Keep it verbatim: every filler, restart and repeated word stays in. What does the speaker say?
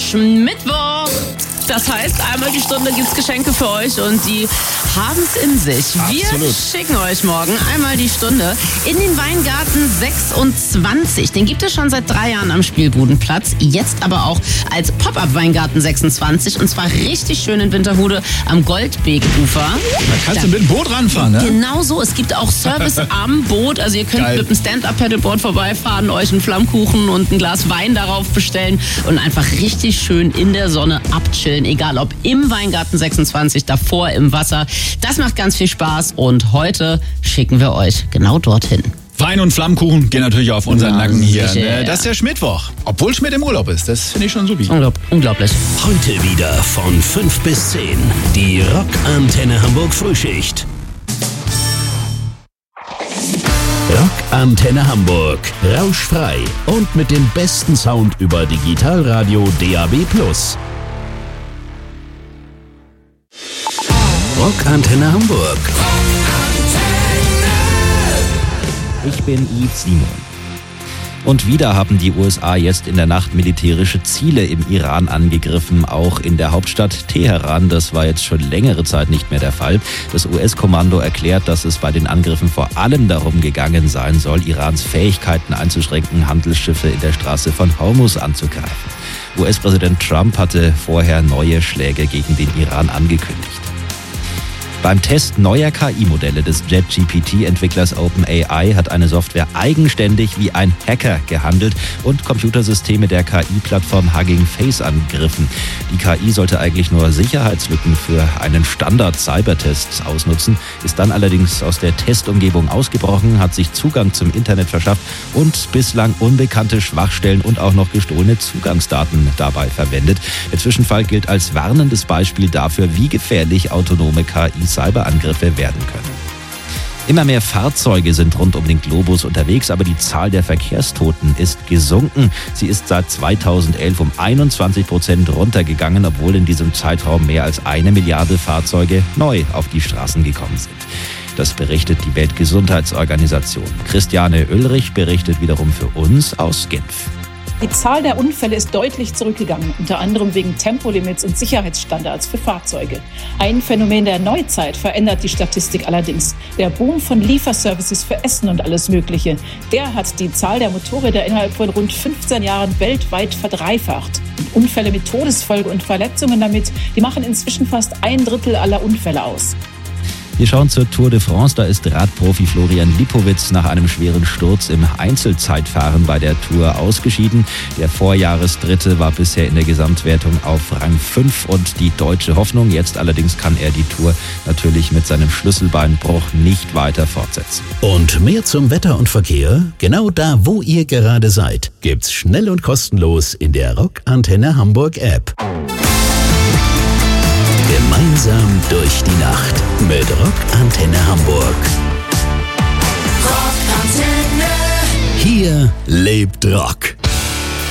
Schmittwoch. Das heißt, einmal die Stunde gibt's Geschenke für euch und die haben's in sich. Wir Absolut. schicken euch morgen einmal die Stunde in den Weingarten sechsundzwanzig. Den gibt es schon seit drei Jahren am Spielbudenplatz. Jetzt aber auch als Pop-Up Weingarten sechsundzwanzig. Und zwar richtig schön in Winterhude am Goldbeekufer. Da kannst du mit dem Boot ranfahren, ne? Genau so. Es gibt auch Service am Boot. Also ihr könnt Geil. mit einem Stand-Up-Paddleboard vorbeifahren, euch einen Flammkuchen und ein Glas Wein darauf bestellen und einfach richtig schön in der Sonne abchillen. Egal ob im Weingarten sechsundzwanzig, davor im Wasser. Das macht ganz viel Spaß und heute schicken wir euch genau dorthin. Wein und Flammkuchen gehen natürlich auf unseren Ja, Nacken hier. sicher, Ne? ja. Das ist der Schmittwoch. Obwohl Schmidt im Urlaub ist. Das finde ich schon supi. Unglaub- Unglaublich. Heute wieder von fünf bis zehn. Die Rockantenne Hamburg Frühschicht. Rockantenne Hamburg. Rauschfrei. Und mit dem besten Sound über Digitalradio D A B plus. Rockantenne Hamburg. Ich bin Yves Simon. Und wieder haben die U S A jetzt in der Nacht militärische Ziele im Iran angegriffen, auch in der Hauptstadt Teheran. Das war jetzt schon längere Zeit nicht mehr der Fall. Das U S-Kommando erklärt, dass es bei den Angriffen vor allem darum gegangen sein soll, Irans Fähigkeiten einzuschränken, Handelsschiffe in der Straße von Hormuz anzugreifen. U S-Präsident Trump hatte vorher neue Schläge gegen den Iran angekündigt. Beim Test neuer K I-Modelle des JetGP T-Entwicklers OpenAI hat eine Software eigenständig wie ein Hacker gehandelt und Computersysteme der K I-Plattform Hugging Face angegriffen. Die K I sollte eigentlich nur Sicherheitslücken für einen Standard-Cybertest ausnutzen, ist dann allerdings aus der Testumgebung ausgebrochen, hat sich Zugang zum Internet verschafft und bislang unbekannte Schwachstellen und auch noch gestohlene Zugangsdaten dabei verwendet. Der Zwischenfall gilt als warnendes Beispiel dafür, wie gefährlich autonome K I Cyberangriffe werden können. Immer mehr Fahrzeuge sind rund um den Globus unterwegs, aber die Zahl der Verkehrstoten ist gesunken. Sie ist seit zweitausendelf um einundzwanzig Prozent runtergegangen, obwohl in diesem Zeitraum mehr als eine Milliarde Fahrzeuge neu auf die Straßen gekommen sind. Das berichtet die Weltgesundheitsorganisation. Christiane Ulrich berichtet wiederum für uns aus Genf. Die Zahl der Unfälle ist deutlich zurückgegangen, unter anderem wegen Tempolimits und Sicherheitsstandards für Fahrzeuge. Ein Phänomen der Neuzeit verändert die Statistik allerdings. Der Boom von Lieferservices für Essen und alles Mögliche, der hat die Zahl der Motorräder innerhalb von rund fünfzehn Jahren weltweit verdreifacht. Und Unfälle mit Todesfolge und Verletzungen damit, die machen inzwischen fast ein Drittel aller Unfälle aus. Wir schauen zur Tour de France. Da ist Radprofi Florian Lipowitz nach einem schweren Sturz im Einzelzeitfahren bei der Tour ausgeschieden. Der Vorjahresdritte war bisher in der Gesamtwertung auf Rang fünf und die deutsche Hoffnung. Jetzt allerdings kann er die Tour natürlich mit seinem Schlüsselbeinbruch nicht weiter fortsetzen. Und mehr zum Wetter und Verkehr? Genau da, wo ihr gerade seid, gibt's schnell und kostenlos in der Rockantenne Hamburg App. Gemeinsam durch die Nacht mit Rockantenne Hamburg. Rockantenne. Hier lebt Rock.